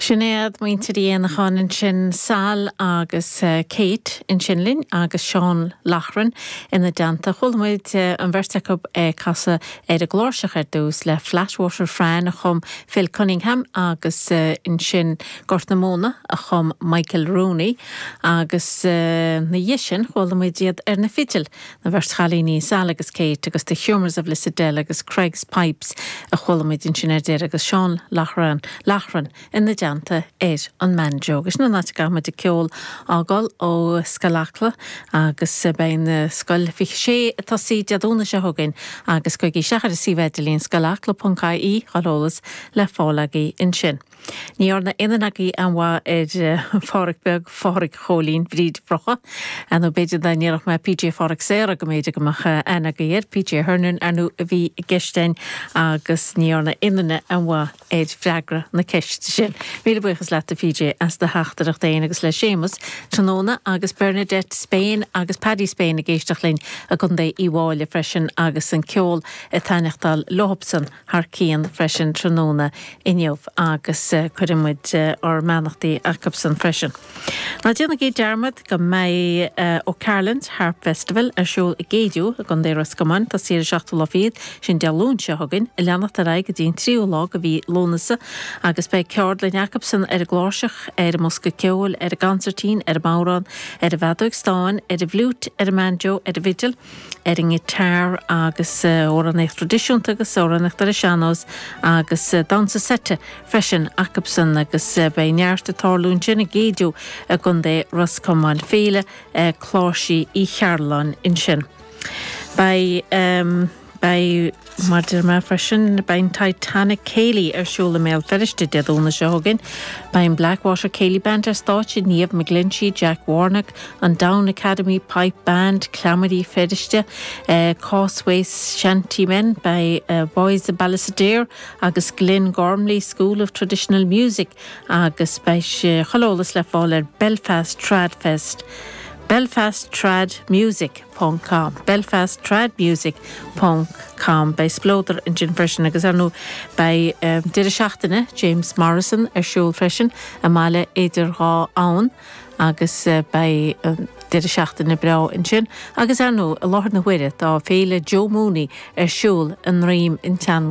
Sinead muinterí na chanin sin Sal agus Kate in Sinlin agus Sean Lachran ina deanta chulmuid an verstecup casa a glóirseach dús le Flashwater Fran a chum Phil Cunningham agus in sin Gortnamona a chum Michael Rooney agus na dhéisin chulmuid iad na fitil na verschalíní Sal agus Kate agus the Humours of Lissadell agus Craig's Pipes a chulmuid in sin agus Sean Lachran in the deanta an manjo. Gus na nat gama de ceol ágal ó Scalacla agus bein scoil fi sé tasí deadúna se hogin agus goigi seachar sí vedilín Scalacla.caí chalólas le fálagaí in sin. Ní orna inanagaí anwa fáric beg fáric cholín bríd frocha an ó beidir da níorach me PJ fáric sér go méidir gomach anagaíir PJ Hernún arnú a bhí geistein agus ní orna inana anwa freagra na ceiste sin. Míle buchas le a PJ as de hachtarach dain agus le Seamus Tróna agus Bernadette Spain agus Paddy Spain a géisteach lein a gundé íháile freisin agus an ceol a tainechtal Lohopson haar cían freisin Tróna inniuh agus chuirimid or manachtaí Acapson freisin. Na déanna gé dermad go mé ó Carland Harp Festival a siúl a géidú a gundé rascaman tá siar seachta lofiad sin dealún se hagin i leannacht a raig go dín tríú lá a bhí lónasa agus bei ceord le Jacobson a glóiseach a musca ceol a gancertín a márán a bheadúg stáin a bhlút a manjo a vigil a gitar agus ó an tradiisiúnta agus ó an tar seanós agus dansa sete freisin Jacobson agus bei neartta tálún sin a géidú a gundé rascamáin féle chláisí í chearlan in sin. Bei Mardir me freisin bein Titanic Cayley siúla méil feriste deadúna se hagin, bein Blackwater Cayley Band stáitse Niamh McGlinchey, Jack Warnock, an Down Academy Pipe Band, Clamedy feriste, Causeways Shantymen bei Boys of Ballisadair agus Glen Gormley School of Traditional Music agus bei chalólas le fáil Belfast Trad Fest. BelfastTradMusic.com BelfastTradMusic.com bei Sploder in gin freisin agus arnú bei Deireadh Seachtaine James Morrison siúl freisin a máile idir rá ann agus bei Deireadh Seachtaine brá in sin agus arnú a láthar na huire tá féile Joe Mooney siúl an rím in tean